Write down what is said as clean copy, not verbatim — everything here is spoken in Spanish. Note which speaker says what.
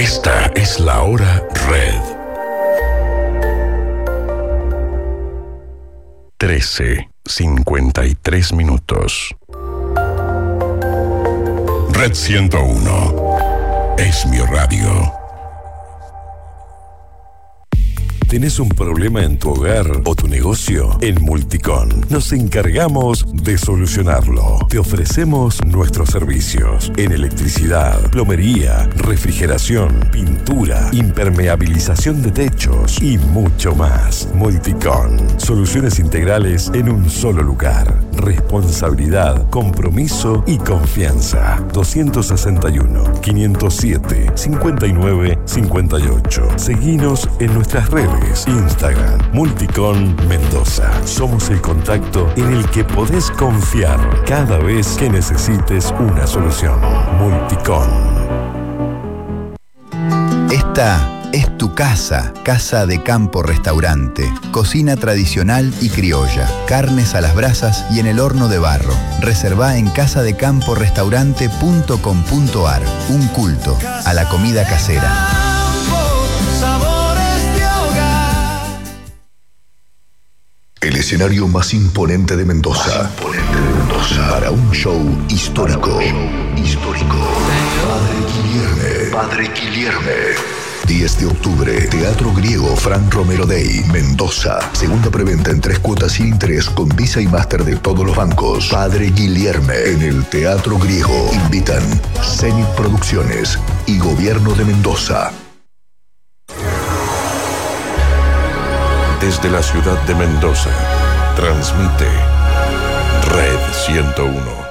Speaker 1: Esta es la hora Red. 13:53 minutos. Red 101 es mi radio. ¿Tenés un problema en tu hogar o tu negocio? En Multicon nos encargamos de solucionarlo. Te ofrecemos nuestros servicios en electricidad, plomería, refrigeración, pintura, impermeabilización de techos y mucho más. Multicon, soluciones integrales en un solo lugar. Responsabilidad, compromiso y confianza. 261-507-5958. Seguinos en nuestras redes. Instagram, Multicon Mendoza. Somos el contacto en el que podés confiar cada vez que necesites una solución. Multicon.
Speaker 2: Esta es tu casa, Casa de Campo Restaurante. Cocina tradicional y criolla, carnes a las brasas y en el horno de barro. Reservá en casadecamporestaurante.com.ar. Un culto a la comida casera.
Speaker 3: El escenario más imponente de Mendoza. Para un show histórico. Padre Guilherme. 10 de octubre, Teatro Griego Fran Romero Day, Mendoza. Segunda preventa en 3 cuotas sin interés con Visa y Master de todos los bancos. Padre Guilherme en el Teatro Griego. Invitan Zenit Producciones y Gobierno de Mendoza.
Speaker 1: Desde la ciudad de Mendoza, transmite Red 101.